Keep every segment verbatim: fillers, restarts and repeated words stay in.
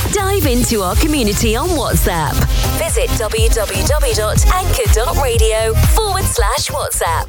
Dive into our community on WhatsApp. Visit www.anchor.radio forward slash WhatsApp.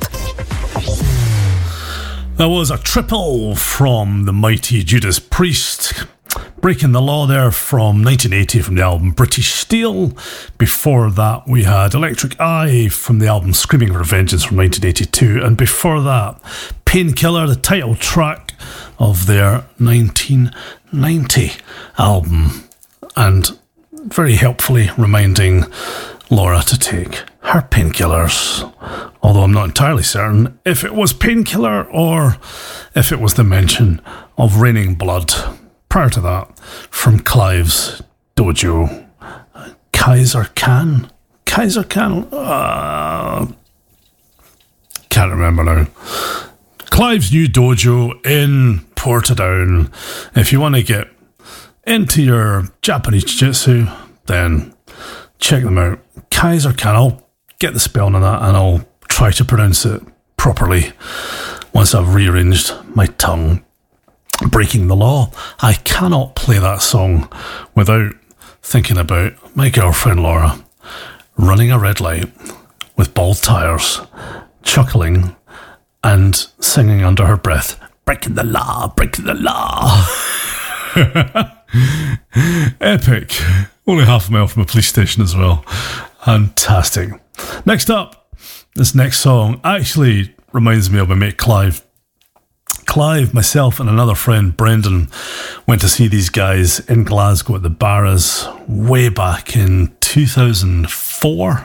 That was a triple from the mighty Judas Priest. Breaking the Law there from nineteen eighty from the album British Steel. Before that we had Electric Eye from the album Screaming for Vengeance from nineteen eighty-two. And before that, Painkiller, the title track of their nineteen ninety album. And very helpfully reminding Laura to take her painkillers. Although I'm not entirely certain if it was Painkiller or if it was the mention of Raining Blood. Prior to that, from Clive's Dojo, Kaiser Khan? Kaiser Khan? Uh, can't remember now. Clive's new dojo in Portadown. If you want to get into your Japanese jiu-jitsu, then check them out. Kaiser Khan. I'll get the spelling on that and I'll try to pronounce it properly once I've rearranged my tongue. Breaking the Law. I cannot play that song without thinking about my girlfriend Laura running a red light with bald tires, chuckling and singing under her breath, breaking the law, breaking the law. Epic. Only half a mile from a police station as well. Fantastic. Next up, this next song actually reminds me of my mate Clive. Clive, myself and another friend, Brendan, went to see these guys in Glasgow at the Barras way back in two thousand four.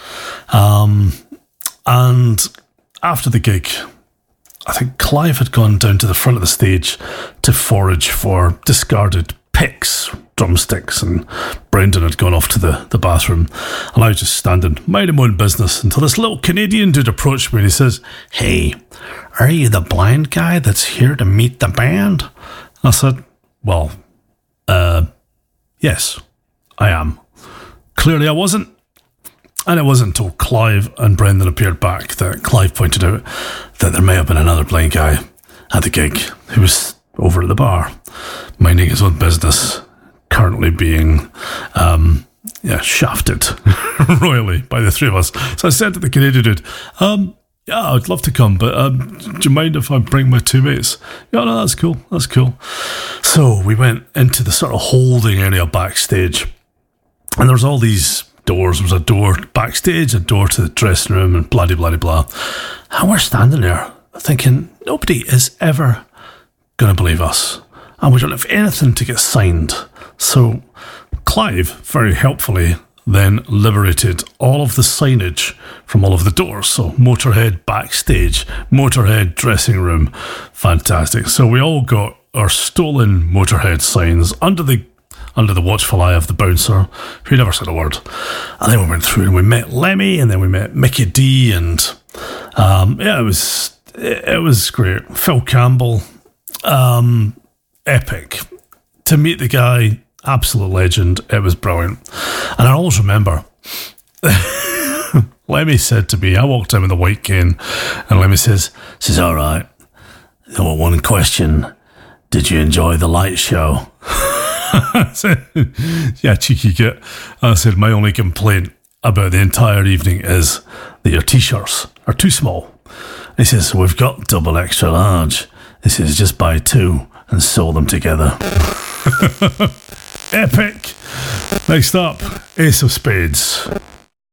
Um, and after the gig, I think Clive had gone down to the front of the stage to forage for discarded picks, drumsticks, and Brendan had gone off to the, the bathroom. And I was just standing, minding my own business, until this little Canadian dude approached me and he says, "Hey, are you the blind guy that's here to meet the band?" And I said, well, uh, yes, I am. Clearly I wasn't. And it wasn't until Clive and Brendan appeared back that Clive pointed out that there may have been another blind guy at the gig who was over at the bar, minding his own business, currently being um, yeah, shafted royally by the three of us. So I said to the Canadian dude, um, yeah, I'd love to come, but um, do you mind if I bring my two mates? Yeah, no, that's cool, that's cool. So we went into the sort of holding area backstage, and there was all these doors. There was a door backstage, a door to the dressing room, and blah, blah, blah, blah. And we're standing there thinking, nobody is ever going to believe us, and we don't have anything to get signed. So Clive very helpfully then liberated all of the signage from all of the doors. So Motorhead backstage, Motorhead dressing room, fantastic. So we all got our stolen Motorhead signs under the under the watchful eye of the bouncer, who never said a word. And then we went through and we met Lemmy, and then we met Mickey D, and um, yeah, it was it, it was great. Phil Campbell. Um, epic. To meet the guy, absolute legend. It was brilliant. And I always remember Lemmy said to me, I walked in with a white cane, and Lemmy says, says, all right, oh, one question. Did you enjoy the light show? I said, yeah, cheeky git. I said, my only complaint about the entire evening is that your t-shirts are too small. He says, we've got double extra large. He says, just buy two and sew them together. Epic. Next up, Ace of Spades.